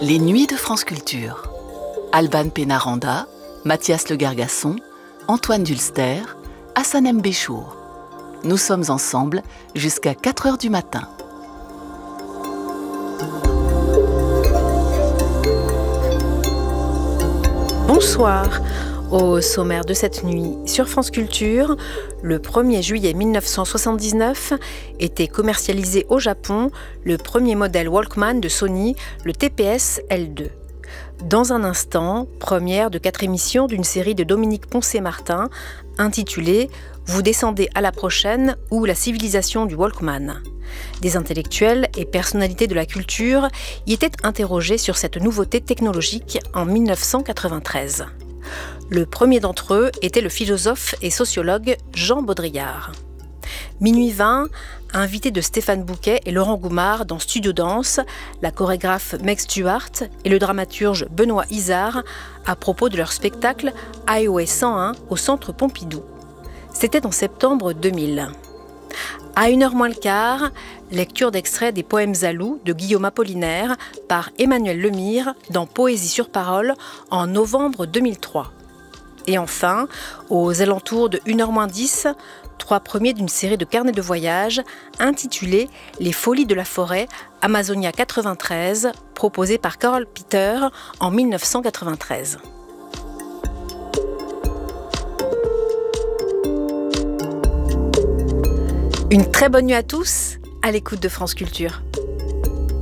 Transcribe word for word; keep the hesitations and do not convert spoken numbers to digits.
Les Nuits de France Culture. Alban Pénaranda, Mathias Le Gargasson, Antoine Dulster, Hassan M. Béchour. Nous sommes ensemble jusqu'à quatre heures du matin. Bonsoir. Au sommaire de cette nuit sur France Culture, le premier juillet mille neuf cent soixante-dix-neuf était commercialisé au Japon le premier modèle Walkman de Sony, le T P S L deux. Dans un instant, première de quatre émissions d'une série de Dominique Poncet-Martin intitulée « Vous descendez à la prochaine » ou « La civilisation du Walkman ». Des intellectuels et personnalités de la culture y étaient interrogés sur cette nouveauté technologique en mille neuf cent quatre-vingt-treize. Le premier d'entre eux était le philosophe et sociologue Jean Baudrillard. Minuit vingt, invité de Stéphane Bouquet et Laurent Goumard dans Studio Danse, la chorégraphe Meg Stuart et le dramaturge Benoît Izard à propos de leur spectacle Highway cent un au Centre Pompidou. C'était en septembre deux mille. À une heure moins le quart, lecture d'extraits des poèmes à loup de Guillaume Apollinaire par Emmanuel Lemire dans Poésie sur parole en novembre deux mille trois. Et enfin, aux alentours de une heure moins dix, trois premiers d'une série de carnets de voyage intitulés « Les folies de la forêt, Amazonia quatre-vingt-treize » proposés par Carl Peter en mille neuf cent quatre-vingt-treize. Une très bonne nuit à tous, à l'écoute de France Culture.